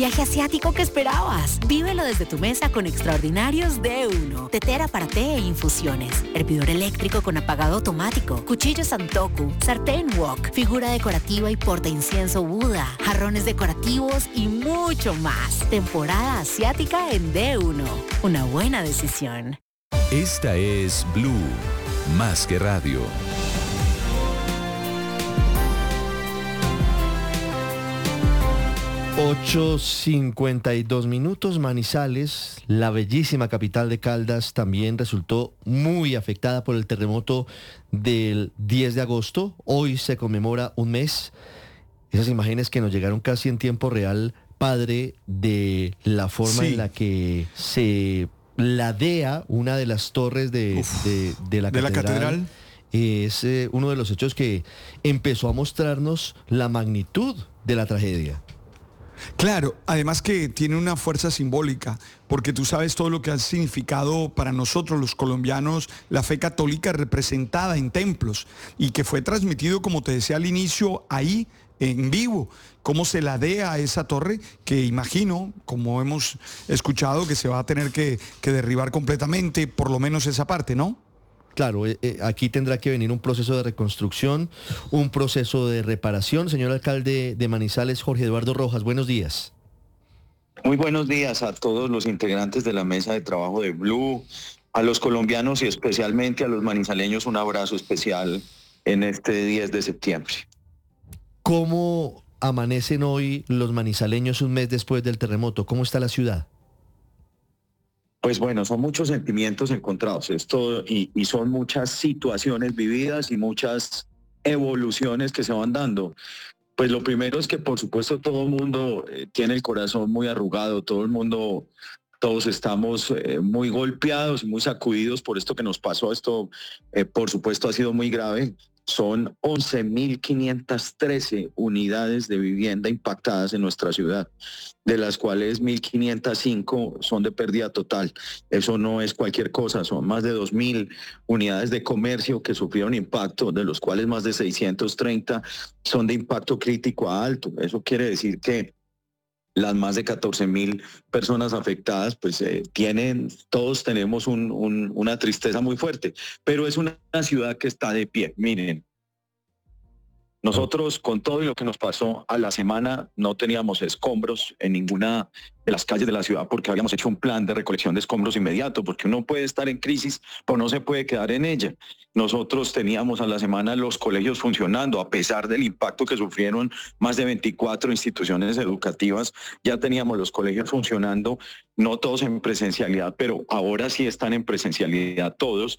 Viaje asiático que esperabas. Vívelo desde tu mesa con extraordinarios D1. Tetera para té e infusiones. Hervidor eléctrico con apagado automático. Cuchillo Santoku. Sartén wok. Figura decorativa y porta incienso Buda. Jarrones decorativos y mucho más. Temporada asiática en D1. Una buena decisión. Esta es Blue, más que radio. 8:52 Manizales, la bellísima capital de Caldas, también resultó muy afectada por el terremoto del 10 de agosto. Hoy se conmemora un mes. Esas imágenes que nos llegaron casi en tiempo real, padre, de la forma en la que se ladea una de las torres de la catedral. Es uno de los hechos que empezó a mostrarnos la magnitud de la tragedia. Claro, además que tiene una fuerza simbólica, porque tú sabes todo lo que ha significado para nosotros los colombianos la fe católica representada en templos y que fue transmitido, como te decía al inicio, ahí en vivo, cómo se ladea esa torre, que imagino, como hemos escuchado, que se va a tener que derribar completamente, por lo menos esa parte, ¿no? Claro, aquí tendrá que venir un proceso de reconstrucción, un proceso de reparación. Señor alcalde de Manizales, Jorge Eduardo Rojas, buenos días. Muy buenos días a todos los integrantes de la mesa de trabajo de Blue, a los colombianos y especialmente a los manizaleños, un abrazo especial en este 10 de septiembre. ¿Cómo amanecen hoy los manizaleños un mes después del terremoto? ¿Cómo está la ciudad? Pues bueno, son muchos sentimientos encontrados, y son muchas situaciones vividas y muchas evoluciones que se van dando. Pues lo primero es que por supuesto todo el mundo tiene el corazón muy arrugado, todos estamos muy golpeados y muy sacudidos por esto que nos pasó. Esto por supuesto ha sido muy grave. Son 11.513 unidades de vivienda impactadas en nuestra ciudad, de las cuales 1.505 son de pérdida total. Eso no es cualquier cosa, son más de 2.000 unidades de comercio que sufrieron impacto, de los cuales más de 630 son de impacto crítico a alto. Eso quiere decir que las más de 14.000 personas afectadas, pues todos tenemos una tristeza muy fuerte, pero es una ciudad que está de pie. Miren, nosotros con todo y lo que nos pasó a la semana no teníamos escombros en ninguna de las calles de la ciudad porque habíamos hecho un plan de recolección de escombros inmediato, porque uno puede estar en crisis, pero no se puede quedar en ella. Nosotros teníamos a la semana los colegios funcionando, a pesar del impacto que sufrieron más de 24 instituciones educativas, ya teníamos los colegios funcionando, no todos en presencialidad, pero ahora sí están en presencialidad todos.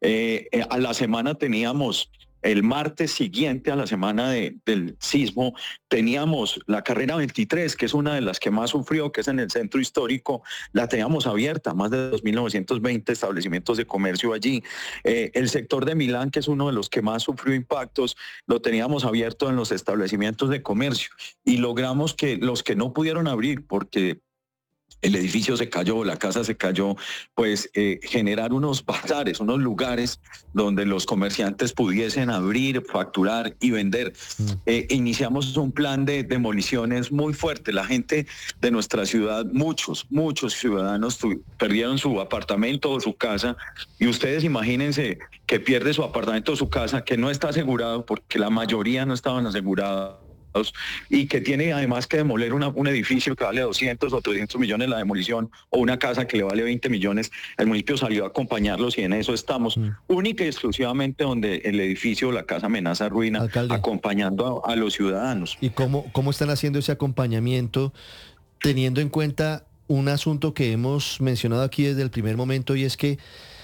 A la semana teníamos... El martes siguiente a la semana del sismo teníamos la carrera 23, que es una de las que más sufrió, que es en el centro histórico, la teníamos abierta, más de 2.920 establecimientos de comercio allí. El sector de Milán, que es uno de los que más sufrió impactos, lo teníamos abierto en los establecimientos de comercio y logramos que los que no pudieron abrir porque el edificio se cayó, la casa se cayó, pues generar unos bazares, unos lugares donde los comerciantes pudiesen abrir, facturar y vender. Iniciamos un plan de demoliciones muy fuerte. La gente de nuestra ciudad, muchos ciudadanos perdieron su apartamento o su casa, y ustedes imagínense que pierde su apartamento o su casa, que no está asegurado porque la mayoría no estaban asegurados, y que tiene además que demoler un edificio que vale 200 o 300 millones la demolición, o una casa que le vale 20 millones, el municipio salió a acompañarlos y en eso estamos, única y exclusivamente donde el edificio o la casa amenaza ruina, alcalde, acompañando a los ciudadanos. ¿Y cómo están haciendo ese acompañamiento, teniendo en cuenta un asunto que hemos mencionado aquí desde el primer momento, y es que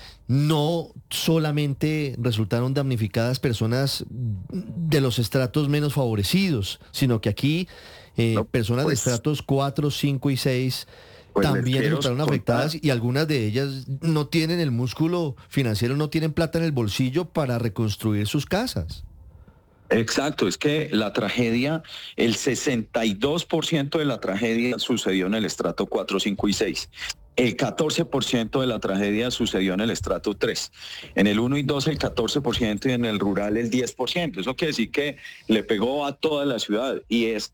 no solamente resultaron damnificadas personas de los estratos menos favorecidos, sino que aquí personas de estratos 4, 5 y 6 también resultaron afectadas, y algunas de ellas no tienen el músculo financiero, no tienen plata en el bolsillo para reconstruir sus casas. Exacto, es que la tragedia, el 62% de la tragedia sucedió en el estrato 4, 5 y 6. El 14% de la tragedia sucedió en el estrato 3. En el 1 y 2 el 14% y en el rural el 10%. Eso quiere decir que le pegó a toda la ciudad. Y esto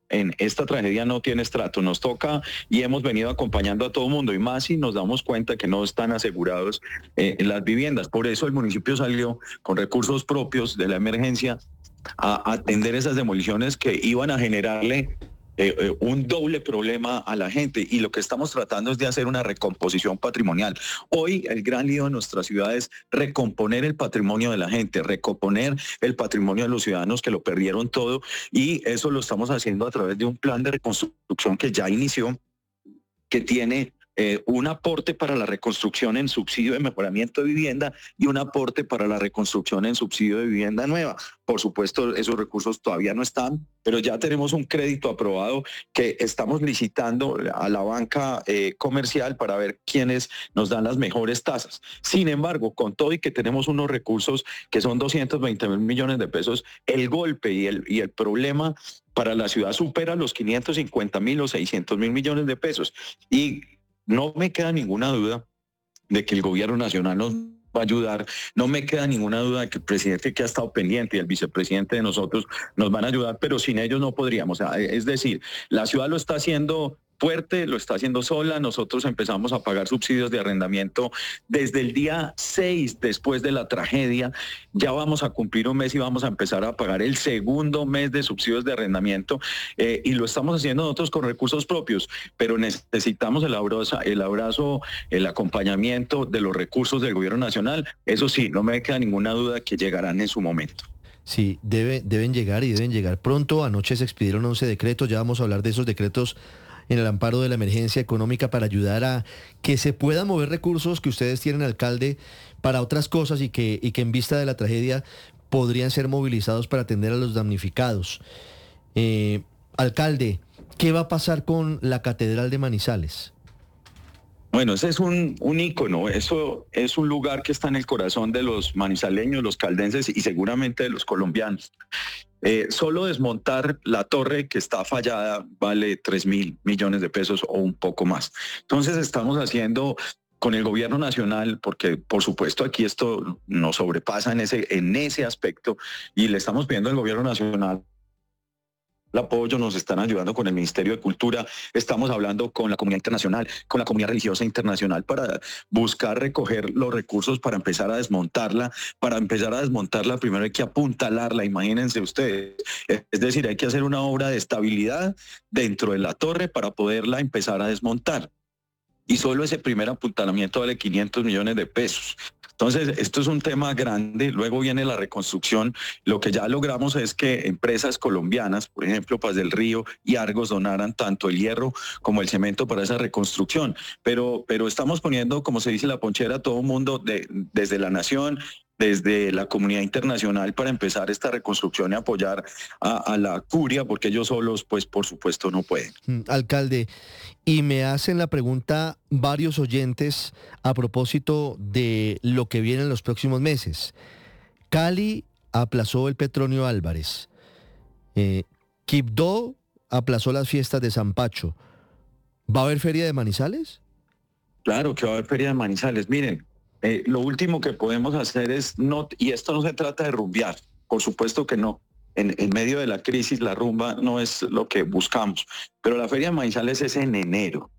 en esta tragedia no tiene estrato, nos toca y hemos venido acompañando a todo el mundo y más si nos damos cuenta que no están asegurados las viviendas. Por eso el municipio salió con recursos propios de la emergencia a atender esas demoliciones que iban a generarle un doble problema a la gente, y lo que estamos tratando es de hacer una recomposición patrimonial. Hoy el gran lío de nuestra ciudad es recomponer el patrimonio de la gente, recomponer el patrimonio de los ciudadanos que lo perdieron todo, y eso lo estamos haciendo a través de un plan de reconstrucción que ya inició, que tiene un aporte para la reconstrucción en subsidio de mejoramiento de vivienda y un aporte para la reconstrucción en subsidio de vivienda nueva. Por supuesto, esos recursos todavía no están, pero ya tenemos un crédito aprobado que estamos licitando a la banca comercial para ver quiénes nos dan las mejores tasas. Sin embargo, con todo y que tenemos unos recursos que son 220.000 millones de pesos, el golpe y el problema para la ciudad supera los 550.000 o 600.000 millones de pesos. Y no me queda ninguna duda de que el gobierno nacional nos va a ayudar, no me queda ninguna duda de que el presidente que ha estado pendiente y el vicepresidente de nosotros nos van a ayudar, pero sin ellos no podríamos. Es decir, la ciudad lo está haciendo fuerte, lo está haciendo sola. Nosotros empezamos a pagar subsidios de arrendamiento desde el día 6 después de la tragedia. Ya vamos a cumplir un mes y vamos a empezar a pagar el segundo mes de subsidios de arrendamiento y lo estamos haciendo nosotros con recursos propios, pero necesitamos el abrazo, el acompañamiento de los recursos del gobierno nacional. Eso sí, no me queda ninguna duda que llegarán en su momento. Sí, deben llegar y deben llegar pronto. Anoche se expidieron 11 decretos, ya vamos a hablar de esos decretos en el amparo de la emergencia económica para ayudar a que se puedan mover recursos que ustedes tienen, alcalde, para otras cosas y que en vista de la tragedia podrían ser movilizados para atender a los damnificados. Alcalde, ¿qué va a pasar con la Catedral de Manizales? Bueno, ese es un ícono, eso es un lugar que está en el corazón de los manizaleños, los caldenses y seguramente de los colombianos. Solo desmontar la torre que está fallada vale 3.000 millones de pesos o un poco más. Entonces estamos haciendo con el gobierno nacional, porque por supuesto aquí esto nos sobrepasa en ese aspecto, y le estamos pidiendo al gobierno nacional el apoyo. Nos están ayudando con el Ministerio de Cultura, estamos hablando con la comunidad internacional, con la comunidad religiosa internacional para buscar recoger los recursos para empezar a desmontarla. Para empezar a desmontarla primero hay que apuntalarla, imagínense ustedes. Es decir, hay que hacer una obra de estabilidad dentro de la torre para poderla empezar a desmontar. Y solo ese primer apuntalamiento vale 500 millones de pesos. Entonces, esto es un tema grande. Luego viene la reconstrucción. Lo que ya logramos es que empresas colombianas, por ejemplo, Paz del Río y Argos, donaran tanto el hierro como el cemento para esa reconstrucción. Pero estamos poniendo, como se dice, la ponchera a todo el mundo, desde la nación, desde la comunidad internacional, para empezar esta reconstrucción y apoyar a la curia, porque ellos solos, pues por supuesto, no pueden. Alcalde, y me hacen la pregunta varios oyentes a propósito de lo que viene en los próximos meses. Cali aplazó el Petronio Álvarez. Quibdó aplazó las fiestas de San Pacho. ¿Va a haber feria de Manizales? Claro que va a haber feria de Manizales. Miren, lo último que podemos hacer es, y esto no se trata de rumbear, por supuesto que no. En medio de la crisis la rumba no es lo que buscamos, pero la feria de Manizales es en enero.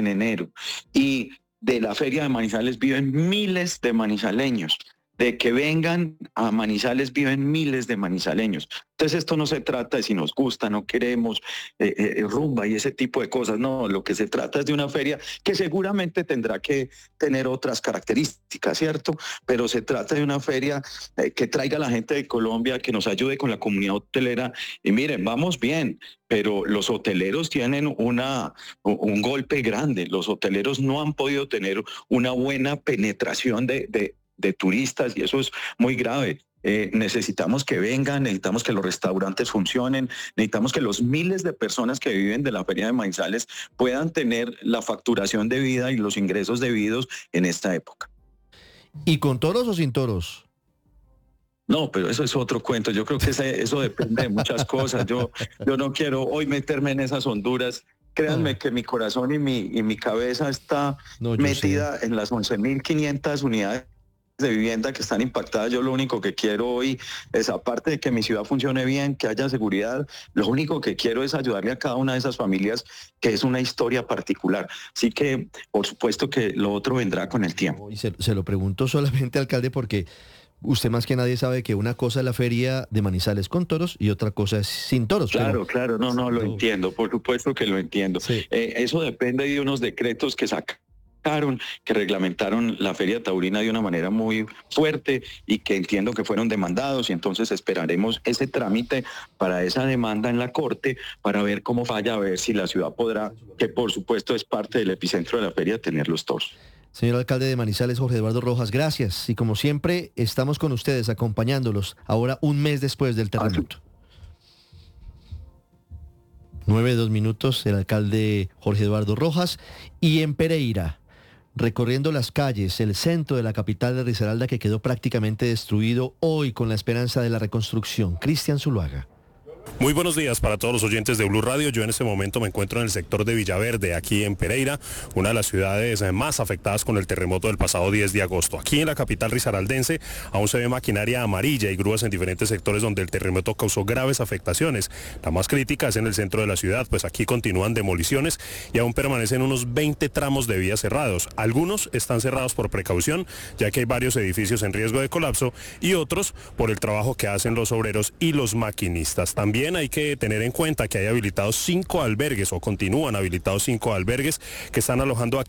Y de la feria de Manizales viven miles de manizaleños. De que vengan a Manizales viven miles de manizaleños. Entonces esto no se trata de si nos gusta, no queremos rumba y ese tipo de cosas. No, lo que se trata es de una feria que seguramente tendrá que tener otras características, ¿cierto? Pero se trata de una feria que traiga a la gente de Colombia, que nos ayude con la comunidad hotelera. Y miren, vamos bien, pero los hoteleros tienen un golpe grande. Los hoteleros no han podido tener una buena penetración de turistas y eso es muy grave. Necesitamos que vengan, necesitamos que los restaurantes funcionen, necesitamos que los miles de personas que viven de la feria de Manizales puedan tener la facturación debida y los ingresos debidos en esta época. ¿Y con toros o sin toros? No, pero eso es otro cuento. Yo creo que eso depende de muchas cosas. Yo no quiero hoy meterme en esas honduras. Créanme que mi corazón y mi cabeza está metida en las 11.500 unidades de vivienda que están impactadas. Yo lo único que quiero hoy es, aparte de que mi ciudad funcione bien, que haya seguridad, lo único que quiero es ayudarle a cada una de esas familias, que es una historia particular. Así que, por supuesto que lo otro vendrá con el tiempo. Y se lo pregunto solamente, alcalde, porque usted más que nadie sabe que una cosa es la feria de Manizales con toros y otra cosa es sin toros. Claro, claro, no, lo entiendo, por supuesto que lo entiendo. Sí. Eso depende de unos decretos que que reglamentaron la feria taurina de una manera muy fuerte y que entiendo que fueron demandados, y entonces esperaremos ese trámite para esa demanda en la corte para ver cómo falla, a ver si la ciudad podrá, que por supuesto es parte del epicentro de la feria, tener los toros. Señor alcalde de Manizales, Jorge Eduardo Rojas, gracias. Y como siempre, estamos con ustedes acompañándolos ahora un mes después del terremoto. 9:02, el alcalde Jorge Eduardo Rojas. Y en Pereira, recorriendo las calles, el centro de la capital de Risaralda, que quedó prácticamente destruido hoy con la esperanza de la reconstrucción. Cristian Zuluaga. Muy buenos días para todos los oyentes de Blue Radio. Yo en este momento me encuentro en el sector de Villaverde, aquí en Pereira, una de las ciudades más afectadas con el terremoto del pasado 10 de agosto. Aquí en la capital risaraldense aún se ve maquinaria amarilla y grúas en diferentes sectores donde el terremoto causó graves afectaciones. La más crítica es en el centro de la ciudad, pues aquí continúan demoliciones y aún permanecen unos 20 tramos de vías cerrados. Algunos están cerrados por precaución, ya que hay varios edificios en riesgo de colapso, y otros por el trabajo que hacen los obreros y los maquinistas. También hay que tener en cuenta que hay habilitados 5 albergues, o continúan habilitados 5 albergues que están alojando a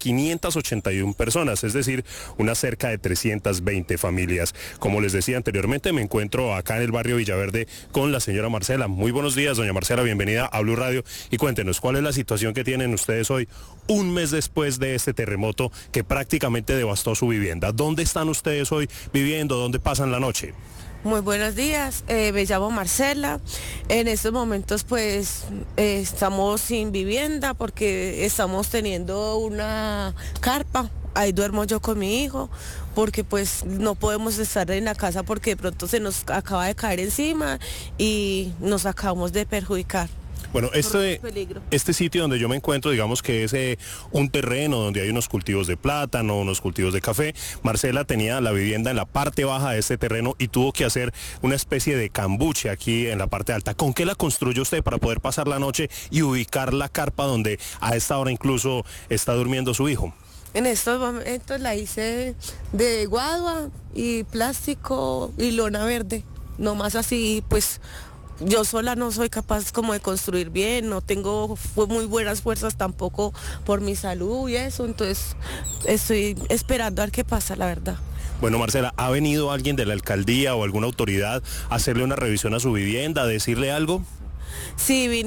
581 personas, es decir, unas cerca de 320 familias. Como les decía anteriormente, me encuentro acá en el barrio Villaverde con la señora Marcela. Muy buenos días, doña Marcela, bienvenida a Blue Radio, y cuéntenos, ¿cuál es la situación que tienen ustedes hoy, un mes después de este terremoto que prácticamente devastó su vivienda? ¿Dónde están ustedes hoy viviendo? ¿Dónde pasan la noche? Muy buenos días, me llamo Marcela. En estos momentos pues estamos sin vivienda porque estamos teniendo una carpa. Ahí duermo yo con mi hijo porque pues no podemos estar en la casa porque de pronto se nos acaba de caer encima y nos acabamos de perjudicar. Bueno, este sitio donde yo me encuentro, digamos que es un terreno donde hay unos cultivos de plátano, unos cultivos de café. Marcela tenía la vivienda en la parte baja de este terreno y tuvo que hacer una especie de cambuche aquí en la parte alta. ¿Con qué la construyó usted para poder pasar la noche y ubicar la carpa donde a esta hora incluso está durmiendo su hijo? En estos momentos la hice de guadua y plástico y lona verde, nomás así pues. Yo sola no soy capaz como de construir bien, no tengo muy buenas fuerzas tampoco por mi salud y eso, entonces estoy esperando a ver qué pasa, la verdad. Bueno, Marcela, ¿ha venido alguien de la alcaldía o alguna autoridad a hacerle una revisión a su vivienda, a decirle algo? Sí,